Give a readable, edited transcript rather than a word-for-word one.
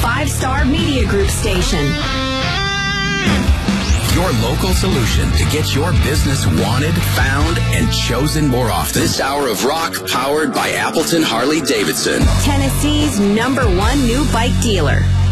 5-star Media Group station. Your local solution to get your business wanted, found, and chosen more often. This hour of rock powered by Appleton Harley-Davidson. Tennessee's #1 new bike dealer.